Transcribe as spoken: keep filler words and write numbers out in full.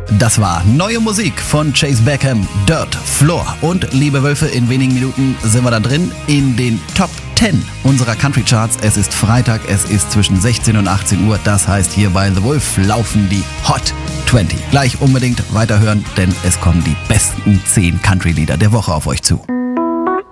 Das war neue Musik von Chase Beckham, Dirt Floor. Und liebe Wölfe, in wenigen Minuten sind wir da drin in den Top zehn unserer Country Charts. Es ist Freitag, es ist zwischen sechzehn und achtzehn Uhr. Das heißt, hier bei The Wolf laufen die Hot zwanzig. Gleich unbedingt weiterhören, denn es kommen die besten zehn Country-Lieder der Woche auf euch zu.